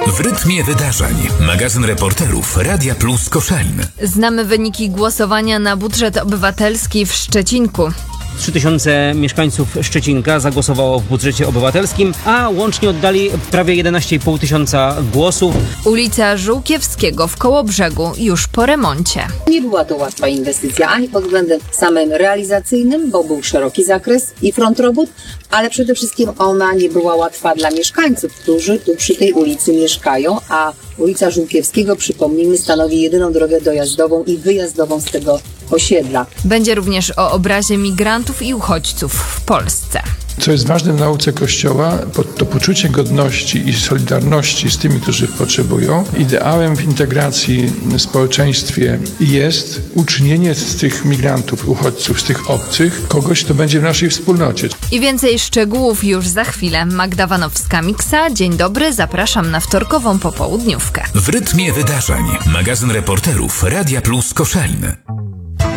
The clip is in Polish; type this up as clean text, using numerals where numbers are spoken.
W rytmie wydarzeń. Magazyn reporterów Radia Plus Koszalin. Znamy wyniki głosowania na budżet obywatelski w Szczecinku. 3000 mieszkańców Szczecinka zagłosowało w budżecie obywatelskim, a łącznie oddali prawie 11,5 tysiąca głosów. Ulica Żółkiewskiego w Kołobrzegu już po remoncie. Nie była to łatwa inwestycja ani pod względem samym realizacyjnym, bo był szeroki zakres i front robót, ale przede wszystkim ona nie była łatwa dla mieszkańców, którzy tu przy tej ulicy mieszkają, a ulica Żółkiewskiego, przypomnijmy, stanowi jedyną drogę dojazdową i wyjazdową z tego osiedla. Będzie również o obrazie migrantów i uchodźców w Polsce. Co jest ważne w nauce Kościoła, to poczucie godności i solidarności z tymi, którzy potrzebują. Ideałem w integracji w społeczeństwie jest uczynienie z tych migrantów, uchodźców, z tych obcych, kogoś, kto będzie w naszej wspólnocie. I więcej szczegółów już za chwilę. Magda Wanowska-Miksa. Dzień dobry, zapraszam na wtorkową popołudniówkę. W rytmie wydarzeń. Magazyn reporterów Radia Plus Koszalin.